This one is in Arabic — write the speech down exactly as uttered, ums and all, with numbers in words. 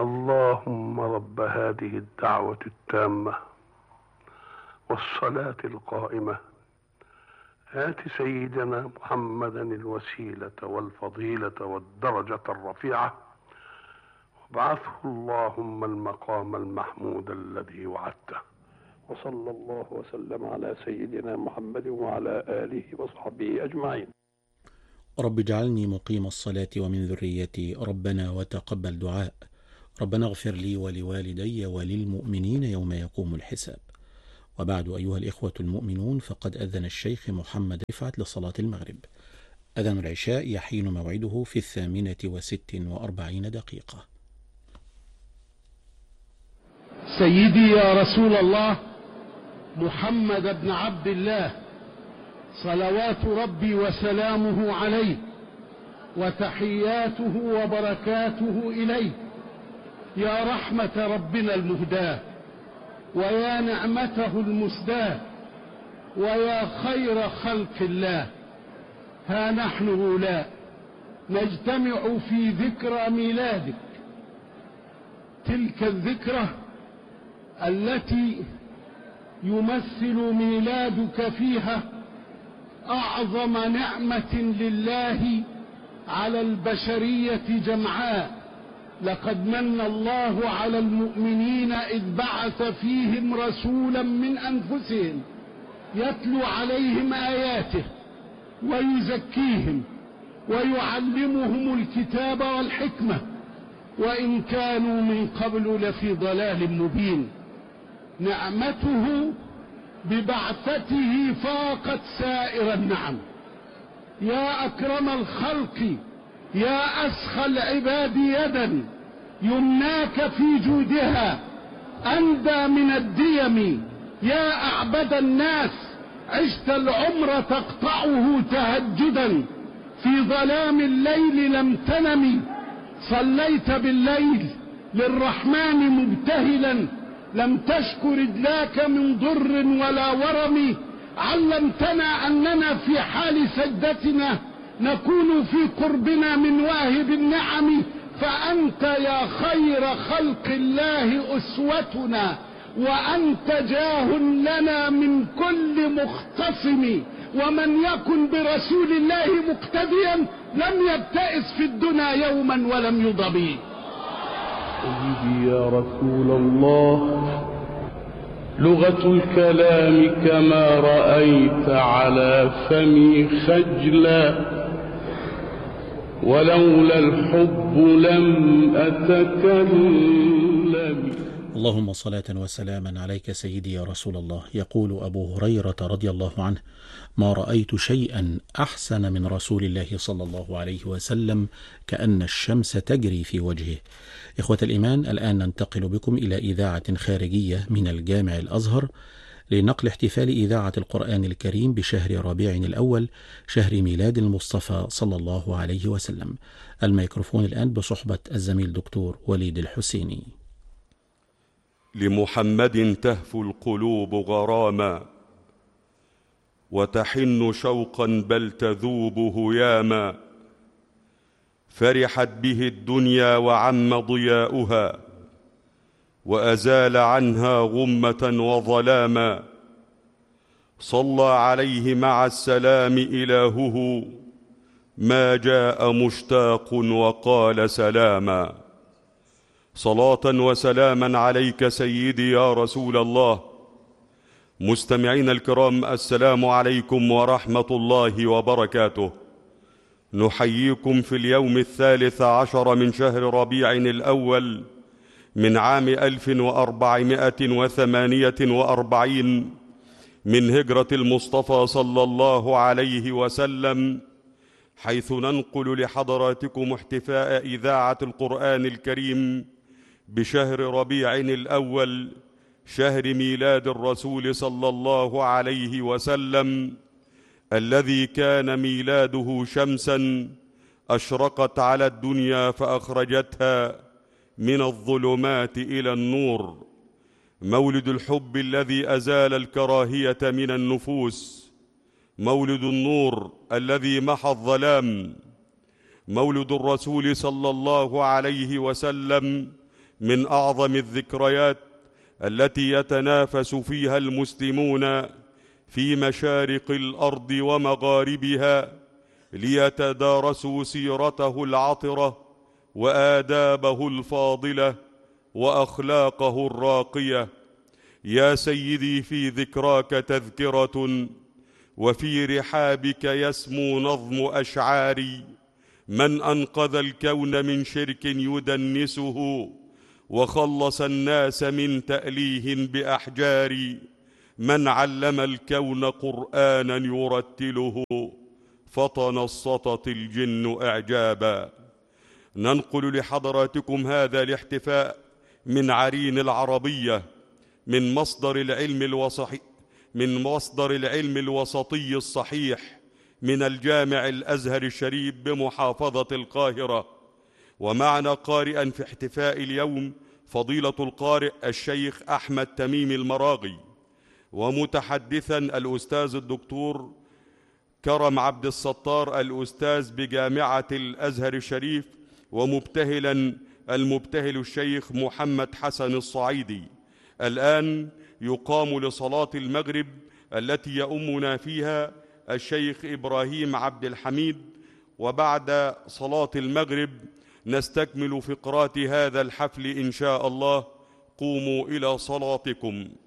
اللهم رب هذه الدعوة التامة والصلاة القائمة آت سيدنا محمدا الوسيلة والفضيلة والدرجة الرفيعة وابعثه اللهم المقام المحمود الذي وعدته. وصلى الله وسلم على سيدنا محمد وعلى آله وصحبه أجمعين. رب اجعلني مقيم الصلاة ومن ذريتي، ربنا وتقبل دعاء، ربنا اغفر لي ولوالدي وللمؤمنين يوم يقوم الحساب. وبعد، أيها الإخوة المؤمنون، فقد أذن الشيخ محمد رفعت لصلاة المغرب. أذان العشاء يحين موعده في الثامنة وست وأربعين دقيقة. سيدي يا رسول الله محمد بن عبد الله، صلوات ربي وسلامه عليه وتحياته وبركاته إليه، يا رحمة ربنا المهداة ويا نعمته المسداة ويا خير خلق الله. ها نحن هؤلاء نجتمع في ذكرى ميلادك، تلك الذكرى التي يمثل ميلادك فيها أعظم نعمة لله على البشرية جمعاء. لقد من الله على المؤمنين إذ بعث فيهم رسولا من أنفسهم يتلو عليهم آياته ويزكيهم ويعلمهم الكتاب والحكمة وإن كانوا من قبل لفي ضلال مبين. نعمته ببعثته فاقت سائر النعم. يا أكرم الخلق، يا أسخى العباد يدا، يمناك في جودها أندى من الديم. يا أعبد الناس، عشت العمر تقطعه تهجدا، في ظلام الليل لم تنم، صليت بالليل للرحمن مبتهلا، لم تشك رجلاك من ضر ولا ورم. علمتنا أننا في حال سجدتنا نكون في قربنا من واهب النعم، فأنت يا خير خلق الله أسوتنا، وأنت جاه لنا من كل مختصم. ومن يكن برسول الله مقتديا لم يبتئس في الدنيا يوما ولم يضبي. سيدي يا رسول الله، لغة الكلام كما رأيت على فمي خجلا، ولولا الحب لم أتكلم. اللهم صلاة وسلاما عليك سيدي يا رسول الله. يقول أبو هريرة رضي الله عنه: ما رأيت شيئا أحسن من رسول الله صلى الله عليه وسلم كأن الشمس تجري في وجهه. إخوة الإيمان، الآن ننتقل بكم إلى إذاعة خارجية من الجامع الأزهر لنقل احتفال إذاعة القرآن الكريم بشهر ربيع الأول، شهر ميلاد المصطفى صلى الله عليه وسلم. الميكروفون الآن بصحبة الزميل دكتور وليد الحسيني. لمحمد تهفو القلوب غراما، وتحن شوقا بل تذوب هياما، فرحت به الدنيا وعم ضياؤها، وأزال عنها غمة وظلاما. صلى عليه مع السلام إلهه، ما جاء مشتاق وقال سلاما. صلاة وسلاما عليك سيدي يا رسول الله. مستمعين الكرام، السلام عليكم ورحمة الله وبركاته. نحييكم في اليوم الثالث عشر من شهر ربيع الأول من عام ألف وأربعمائة وثمانية وأربعين من هجرة المصطفى صلى الله عليه وسلم، حيث ننقل لحضراتكم احتفاء إذاعة القرآن الكريم بشهر ربيع الأول، شهر ميلاد الرسول صلى الله عليه وسلم، الذي كان ميلاده شمسا أشرقت على الدنيا فأخرجتها من الظلمات إلى النور. مولد الحب الذي أزال الكراهية من النفوس، مولد النور الذي محى الظلام، مولد الرسول صلى الله عليه وسلم من أعظم الذكريات التي يتنافس فيها المسلمون في مشارق الأرض ومغاربها ليتدارسوا سيرته العطرة وآدابه الفاضلة وأخلاقه الراقية. يا سيدي، في ذكراك تذكرة، وفي رحابك يسمو نظم أشعاري. من أنقذ الكون من شرك يدنسه، وخلص الناس من تأليه بأحجار. من علم الكون قرآنا يرتله، فتنصتت الجن إعجابا. ننقل لحضراتكم هذا الاحتفاء من عرين العربية، من مصدر العلم الوصحي من مصدر العلم الوسطي الصحيح، من الجامع الأزهر الشريف بمحافظة القاهرة. ومعنا قارئا في احتفاء اليوم فضيلة القارئ الشيخ أحمد تميم المراغي، ومتحدثا الأستاذ الدكتور كرم عبد الستار الأستاذ بجامعة الأزهر الشريف، ومبتهلا المبتهل الشيخ محمد حسن الصعيدي. الآن يقام لصلاة المغرب التي يؤمنا فيها الشيخ إبراهيم عبد الحميد، وبعد صلاة المغرب نستكمل فقرات هذا الحفل إن شاء الله. قوموا إلى صلاتكم.